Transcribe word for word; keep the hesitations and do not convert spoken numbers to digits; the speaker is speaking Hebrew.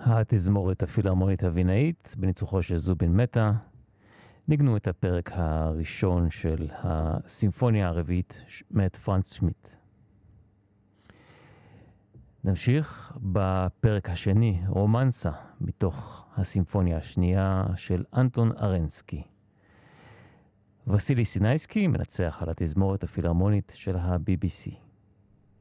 התזמורת הפילהרמונית הווינאית בניצוחו של זובין מטה ניגנו את הפרק הראשון של הסימפוניה הרביעית מאת פרנץ שמיט. נמשיך בפרק השני, רומנסה, מתוך הסימפוניה השנייה של אנטון ארנסקי. וסילי סינייסקי מנצח על התזמורת הפילהרמונית של ה-בי בי סי.